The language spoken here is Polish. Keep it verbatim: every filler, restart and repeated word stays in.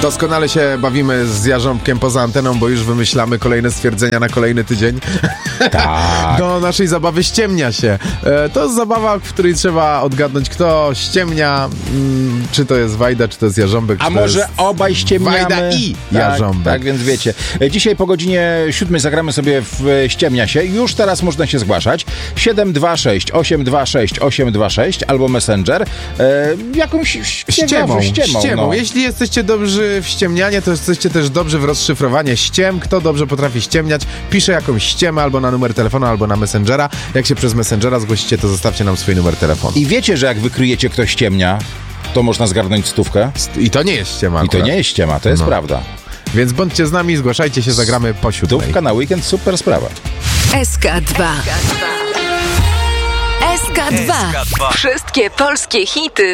Doskonale się bawimy z Jarząbkiem poza anteną, bo już wymyślamy kolejne stwierdzenia na kolejny tydzień. Tak. Do naszej zabawy ściemnia się. E, to jest zabawa, w której trzeba odgadnąć, kto ściemnia, mm, czy to jest Wajda, czy to jest Jarząbek. A może jest obaj ściemniamy? Wajda i Jarząbek. Tak, tak, więc wiecie. Dzisiaj po godzinie siódmej zagramy sobie w Ściemnia się. Już teraz można się zgłaszać. siedem dwa sześć osiem dwa sześć osiem dwa sześć albo Messenger. E, jakąś ściemą. ściemą, ściemą. no. Jeśli jesteście dobrzy w ściemnianie, to jesteście też dobrzy w rozszyfrowanie ściem. Kto dobrze potrafi ściemniać, pisze jakąś ściemę albo na numer telefonu, albo na Messengera. Jak się przez Messengera zgłosicie, to zostawcie nam swój numer telefonu. I wiecie, że jak wykryjecie, kto ściemnia, to można zgarnąć stówkę. I to nie jest ściema I to akurat. nie jest ściema, to jest No. prawda. Więc bądźcie z nami, zgłaszajcie się, zagramy po siódmej. Stówka na weekend, super sprawa. S K dwa. S K dwa. Wszystkie polskie hity